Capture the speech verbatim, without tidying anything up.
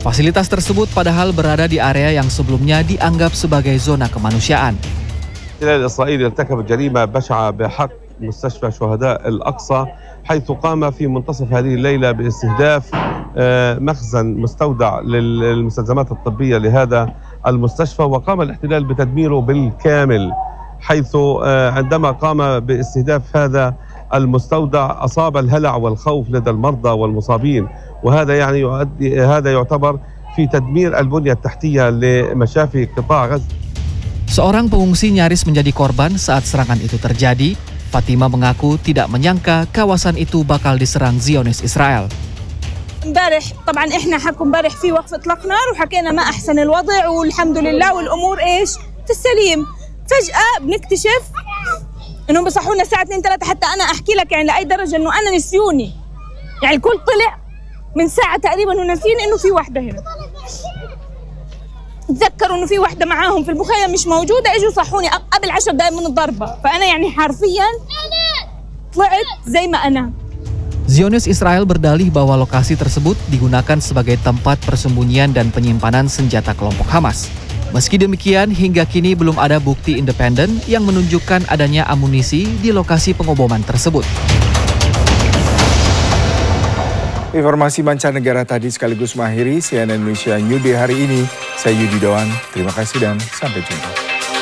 Fasilitas tersebut padahal berada di area yang sebelumnya dianggap sebagai zona kemanusiaan. الاحتلال الإسرائيلي ارتكب جريمة بشعة بحق مستشفى شهداء الأقصى حيث قام في منتصف هذه الليلة باستهداف مخزن مستودع للمستلزمات الطبية لهذا المستشفى، وقام الاحتلال بتدميره بالكامل، حيث عندما قام باستهداف هذا المستودع أصاب الهلع والخوف لدى المرضى والمصابين، وهذا يعني يؤدي هذا يعتبر في تدمير البنية التحتية لمشافي قطاع غزة. Seorang pengungsi nyaris menjadi korban saat serangan itu terjadi. Fatima mengaku tidak menyangka kawasan itu bakal diserang Zionis Israel. امبارح طبعا احنا حكوا امبارح في وقف اطلاق نار وحكينا ما احسن الوضع والحمد لله والامور ايش في السليم. فجأة بنكتشف انهم بيصحونا الساعة اثنين ثلاثة، حتى انا احكي لك يعني لاي درجة انه انا نسيوني. يعني الكل طلع من ساعة تقريبا وناسين انه في وحدة هنا. تذكروا انه في وحده معاهم في المخيم مش موجوده، اجوا صحوني قبل عشر دقائق من الضربه، فانا يعني حرفيا طلعت زي ما انا. Zionis Israel berdalih bahwa lokasi tersebut digunakan sebagai tempat persembunyian dan penyimpanan senjata kelompok Hamas. Meski demikian, hingga kini belum ada bukti independen yang menunjukkan adanya amunisi di lokasi pengoboman tersebut. Informasi mancanegara tadi sekaligus mengakhiri C N N Indonesia New Day hari ini. Saya Yudi Doan, terima kasih dan sampai jumpa.